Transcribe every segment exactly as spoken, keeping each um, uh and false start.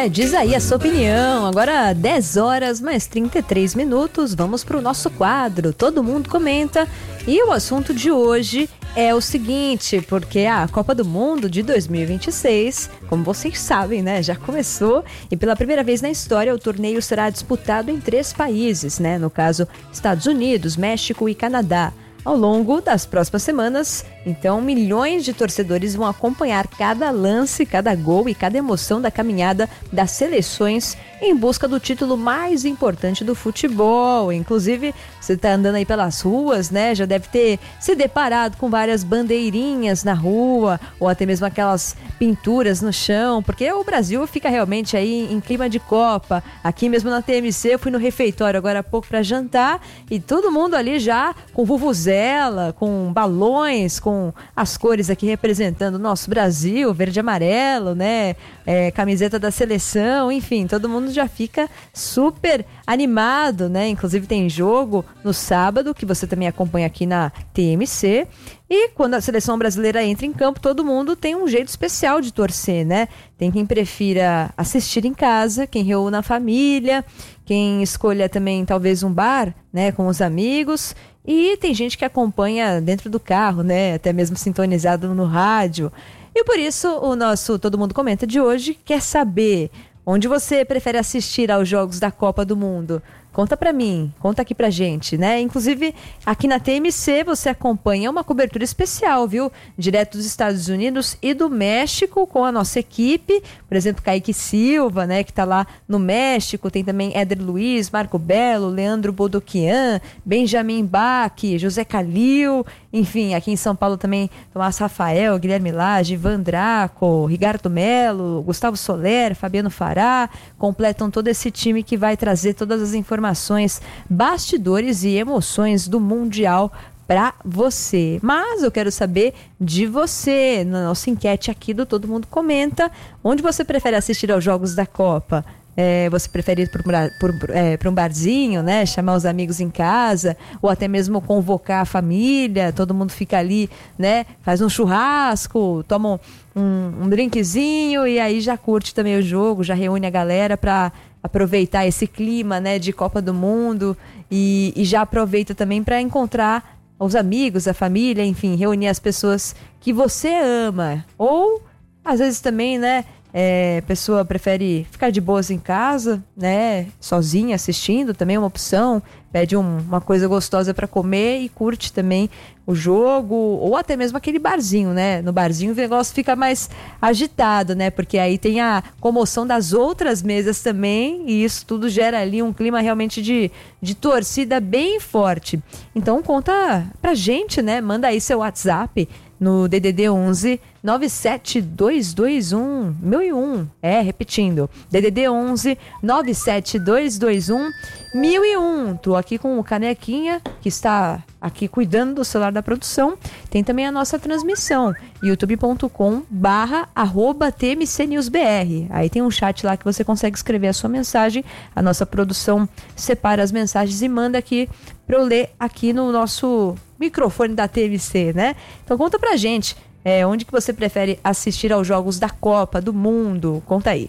É, diz aí a sua opinião. Agora dez horas mais trinta e três minutos, vamos para o nosso quadro Todo Mundo Comenta. E o assunto de hoje é o seguinte, porque a Copa do Mundo de dois mil e vinte e seis, como vocês sabem, né, já começou, e pela primeira vez na história o torneio será disputado em três países, né, no caso Estados Unidos, México e Canadá. Ao longo das próximas semanas, então, milhões de torcedores vão acompanhar cada lance, cada gol e cada emoção da caminhada das seleções em busca do título mais importante do futebol. Inclusive, você está andando aí pelas ruas, né? Já deve ter se deparado com várias bandeirinhas na rua ou até mesmo aquelas pinturas no chão, porque o Brasil fica realmente aí em clima de Copa. Aqui mesmo na T M C, eu fui no refeitório agora há pouco para jantar e todo mundo ali já com vuvuzela, com balões, com as cores aqui representando o nosso Brasil, verde e amarelo, né? É, camiseta da seleção, enfim, todo mundo já fica super animado, né? Inclusive tem jogo no sábado, que você também acompanha aqui na T M C. E quando a seleção brasileira entra em campo, todo mundo tem um jeito especial de torcer, né? Tem quem prefira assistir em casa, quem reúna a família, quem escolha também talvez um bar, né, com os amigos. E tem gente que acompanha dentro do carro, né? Até mesmo sintonizado no rádio. E por isso o nosso Todo Mundo Comenta de hoje quer saber onde você prefere assistir aos jogos da Copa do Mundo. Conta pra mim, conta aqui pra gente, né? Inclusive, aqui na T M C você acompanha uma cobertura especial, viu? Direto dos Estados Unidos e do México com a nossa equipe. Por exemplo, Kaique Silva, né? Que tá lá no México. Tem também Éder Luiz, Marco Belo, Leandro Bodoquian, Benjamin Bach, José Calil. Enfim, aqui em São Paulo também Tomás Rafael, Guilherme Lage, Ivan Draco, Ricardo Melo, Gustavo Soler, Fabiano Fará. Completam todo esse time que vai trazer todas as informações informações, bastidores e emoções do Mundial para você. Mas eu quero saber de você, na nossa enquete aqui do Todo Mundo Comenta, onde você prefere assistir aos jogos da Copa? É, você prefere ir para é, um barzinho, né? Chamar os amigos em casa, ou até mesmo convocar a família, todo mundo fica ali, né? Faz um churrasco, toma um, um drinkzinho e aí já curte também o jogo, já reúne a galera para aproveitar esse clima, né, de Copa do Mundo e, e já aproveita também para encontrar os amigos, a família, enfim, reunir as pessoas que você ama. Ou, às vezes também, né, é, a pessoa prefere ficar de boas em casa, né, sozinha assistindo, também é uma opção, pede um, uma coisa gostosa para comer e curte também o jogo, ou até mesmo aquele barzinho, né? No barzinho o negócio fica mais agitado, né? Porque aí tem a comoção das outras mesas também e isso tudo gera ali um clima realmente de, de torcida bem forte. Então conta pra gente, né? Manda aí seu WhatsApp no D D D onze nove sete dois dois um mil e um. É, repetindo, D D D onze nove sete dois dois um mil e um. Tô aqui com o Canequinha, que está aqui cuidando do celular da produção. Tem também a nossa transmissão, youtube ponto com barra arroba T M C News B R. Aí tem um chat lá que você consegue escrever a sua mensagem. A nossa produção separa as mensagens e manda aqui para eu ler aqui no nosso microfone da T M C, né? Então conta pra gente, é, onde que você prefere assistir aos jogos da Copa do Mundo? Conta aí.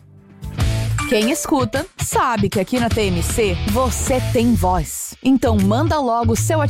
Quem escuta sabe que aqui na T M C você tem voz. Então manda logo o seu